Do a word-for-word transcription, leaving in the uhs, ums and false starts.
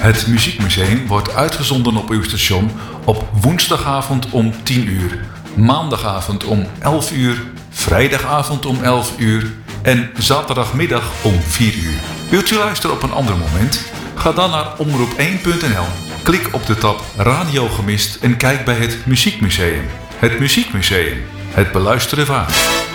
Het Muziekmuseum wordt uitgezonden op uw station op woensdagavond om tien uur, maandagavond om elf uur, vrijdagavond om elf uur en zaterdagmiddag om vier uur. Wilt u luisteren op een ander moment? Ga dan naar omroep één punt n l. Klik op de tab Radio Gemist en kijk bij het Muziekmuseum. Het Muziekmuseum. Het beluisteren waard.